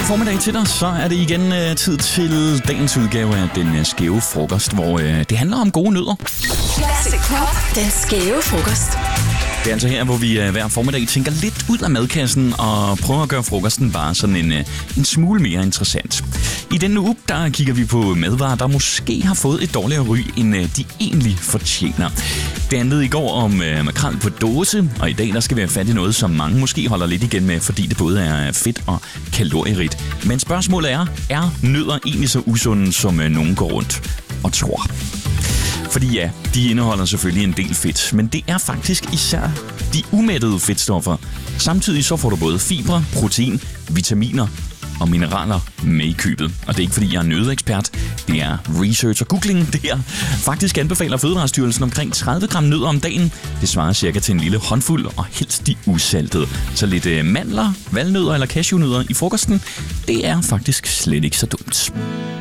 formiddag til dig. Så er det igen tid til dagens udgave af Den Skæve Frokost, hvor det handler om gode nødder. Classic Pop. Den Skæve Frokost. Det er altså her, hvor vi hver formiddag tænker lidt ud af madkassen og prøver at gøre frokosten bare sådan en smule mere interessant. I denne uge, der kigger vi på madvarer, der måske har fået et dårligere ry, end de egentlig fortjener. Det handlede i går om makrel på dåse, og i dag der skal vi have fat i noget, som mange måske holder lidt igen med, fordi det både er fedt og kalorierigt. Men spørgsmålet er nødder egentlig så usunde, som nogen går rundt og tror? Fordi ja, de indeholder selvfølgelig en del fedt, men det er faktisk især de umættede fedtstoffer. Samtidig så får du både fibre, protein, vitaminer og mineraler med i købet. Og det er ikke fordi jeg er nøddeekspert, det er research og googling der. Faktisk anbefaler Fødevarestyrelsen omkring 30 gram nødder om dagen. Det svarer cirka til en lille håndfuld, og helst de usaltede. Så lidt mandler, valnødder eller cashewnødder i frokosten, det er faktisk slet ikke så dumt.